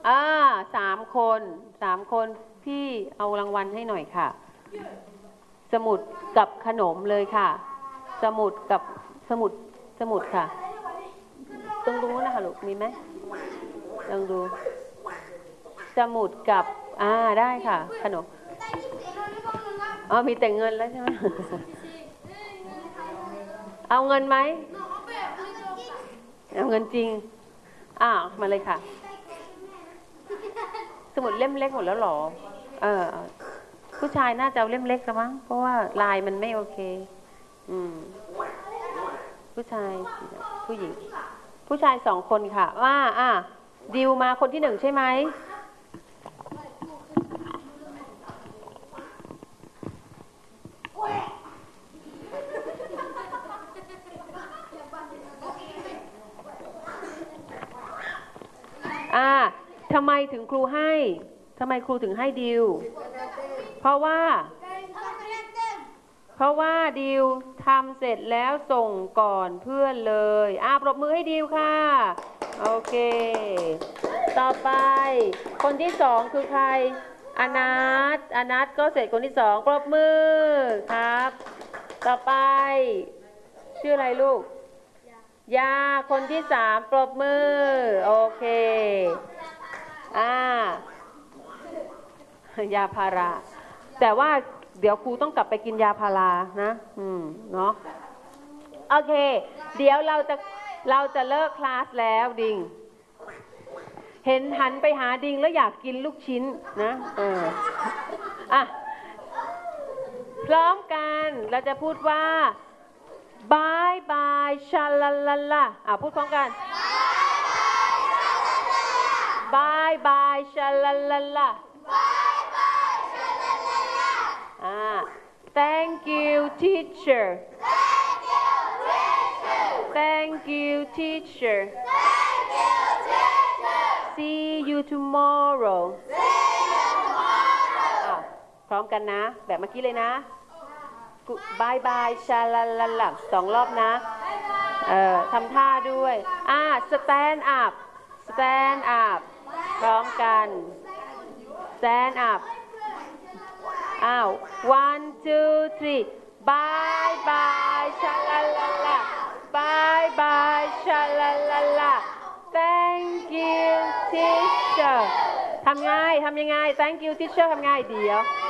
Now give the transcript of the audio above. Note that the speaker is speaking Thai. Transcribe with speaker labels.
Speaker 1: อ่า3 คนพี่เอารางวัลให้หน่อยค่ะสมุดกับขนมเลยค่ะสมุดกับสมุดค่ะตรงนู้นนะคะลูกมีไหมลองดูสมุดกับได้ค่ะขนมมีแต่เงินแล้วใช่ไหมเอาเงินไหมเอาเงินจริงมาเลยค่ะสมุดเล่มเล็กหมดแล้วหรอผู้ชายน่าจะเอาเล่มเล็กกันมั้งเพราะว่าลายมันไม่โอเคผู้ชายผู้หญิงผู้ชาย2 คนค่ะดิวมาคนที่1ใช่ไหมทำไมถึงครูให้ทำไมครูถึงให้ดิวเพราะว่าดิวทำเสร็จแล้วส่งก่อนเพื่อนเลยปรบมือให้ดิวค่ะโอเคต่อไปคนที่2คือใครอนัทก็เสร็จคนที่2ปรบมือครับต่อไปชื่ออะไรลูกยาคนที่3ปรบมือโอเคยาพาราแต่ว่าเดี๋ยวครูต้องกลับไปกินยาพารานะเนาะโอเคเดี๋ยวเราจะเลิกคลาสแล้วดิงเห็นหันไปหาดิงแล้วอยากกินลูกชิ้นนะพร้อมกันเราจะพูดว่าบายบายชาลาลาลาพูดพร้อมกันบายบายชาลาลาลาThank you teacher Thank you teacher See you tomorrow พร้อมกันนะแบบเมื่อกี้เลยนะบายบายชาลาลาลา2 รอบนะทำท่าด้วยstand up stand up พร้อมกัน stand up 1 2 3 bye bye ชาลาลาลา bye bye ชาลาลาลา thank you teacher ทำยังไง thank you teacher ทำไงเดี๋ยว